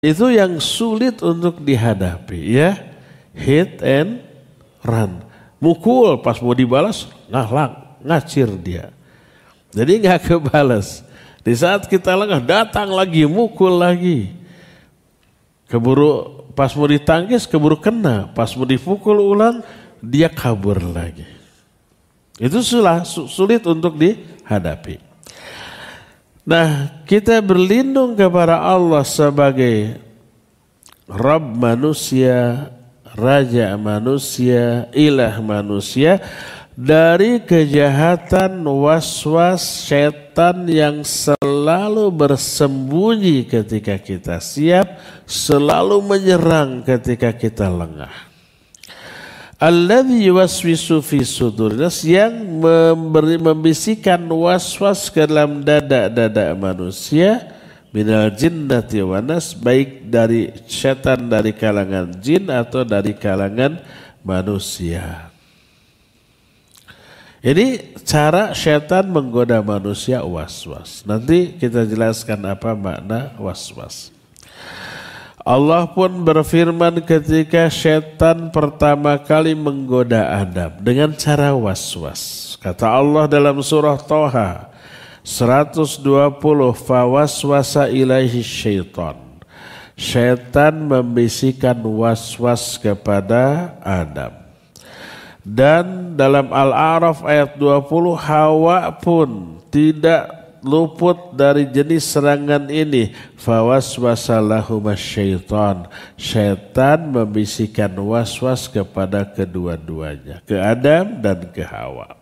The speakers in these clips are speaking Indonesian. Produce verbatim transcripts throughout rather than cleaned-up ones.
Itu yang sulit untuk dihadapi ya. Hit and run. Mukul pas mau dibalas ngalang, ngacir dia. Jadi nggak kebalas. Di saat kita lengah datang lagi, mukul lagi. Keburu pas mau ditangkis keburu kena, pas mau dipukul ulang dia kabur lagi. Itu sulah, sulit untuk dihadapi. Nah, kita berlindung kepada Allah sebagai Rabb manusia, Raja manusia, Ilah manusia dari kejahatan waswas setan yang selalu bersembunyi ketika kita siap, selalu menyerang ketika kita lengah. Alladzi yuwaswisu fi sudurinas, yang memberi membisikkan waswas ke dalam dada-dada manusia, minal jinnati wanas, baik dari setan dari kalangan jin atau dari kalangan manusia. Ini cara setan menggoda manusia waswas. Nanti kita jelaskan apa makna waswas. Allah pun berfirman ketika setan pertama kali menggoda Adam dengan cara waswas. Kata Allah dalam surah Toha seratus dua puluh, fawaswasa ilaihi syaitan. Setan membisikkan waswas kepada Adam. Dan dalam Al-A'raf ayat dua puluh, Hawa pun tidak luput dari jenis serangan ini. Fawaswasa lahuma syaitan. Syaitan membisikkan waswas kepada kedua-duanya, ke Adam dan ke Hawa.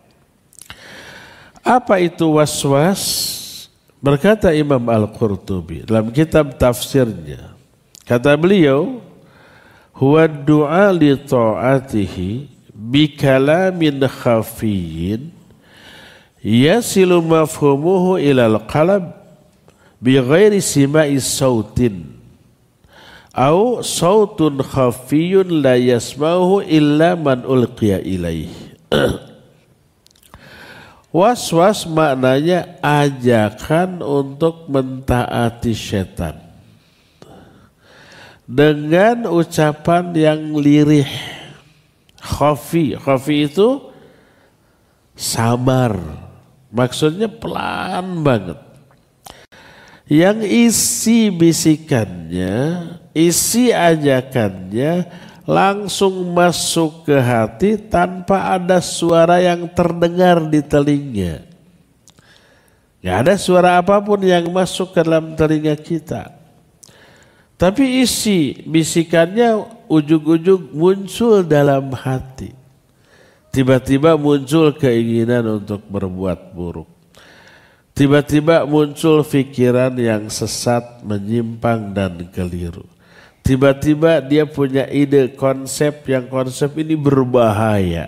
Apa itu waswas? Berkata Imam Al-Qurtubi dalam kitab tafsirnya, kata beliau, huwa du'a li ta'atihi bi kalamin khafiyyin yasilu mafhumuhu ilal qalb bi ghairi sima'i sautin au sautun khafiyun la yasma'uhu illa man ulqiya ilaih. Waswas maknanya ajakan untuk mentaati setan dengan ucapan yang lirih. Khafi, khafi itu samar, maksudnya pelan banget. Yang isi bisikannya, isi ajakannya langsung masuk ke hati tanpa ada suara yang terdengar di telinga. Gak ada suara apapun yang masuk ke dalam telinga kita. Tapi isi bisikannya ujug-ujug muncul dalam hati. Tiba-tiba muncul keinginan untuk berbuat buruk. Tiba-tiba muncul pikiran yang sesat, menyimpang dan keliru. Tiba-tiba dia punya ide konsep yang konsep ini berbahaya.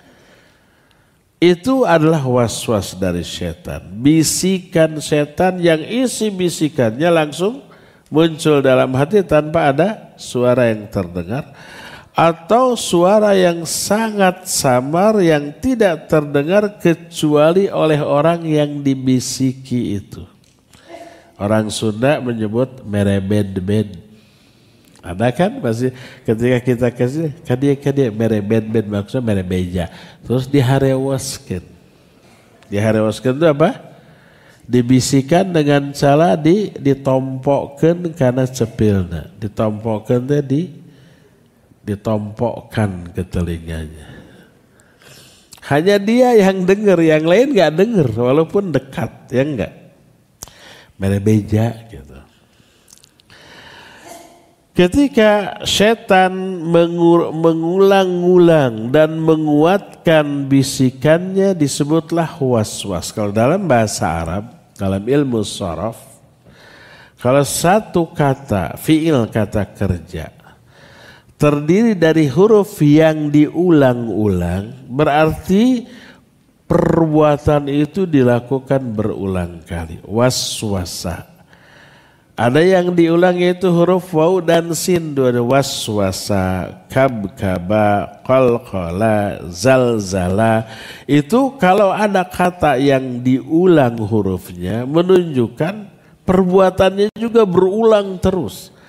Itu adalah waswas dari setan. Bisikan setan yang isi bisikannya langsung muncul dalam hati tanpa ada suara yang terdengar. Atau suara yang sangat samar yang tidak terdengar kecuali oleh orang yang dibisiki itu. Orang Sunda menyebut merebed-bed. Ada kan masih ketika kita kasih kadia-kadia merebed-bed, maksudnya merebeja. Terus diharewaskan. Diharewaskan itu apa? Dibisikan dengan cara di ditompokkan karena cepilna. Ditompokkan itu di ditompokkan ke telinganya. Hanya dia yang dengar, yang lain nggak dengar walaupun dekat, ya enggak. Merebeja gitu. Ketika setan mengur, mengulang-ulang dan menguatkan bisikannya disebutlah waswas. Kalau dalam bahasa Arab, dalam ilmu sharaf, kalau satu kata, fi'il kata kerja, terdiri dari huruf yang diulang-ulang, berarti perbuatan itu dilakukan berulang kali. Waswasa. Ada yang diulang yaitu huruf waw dan sin, dua waswasa, kabkaba, qalqala, zalzala. Itu kalau ada kata yang diulang hurufnya menunjukkan perbuatannya juga berulang terus.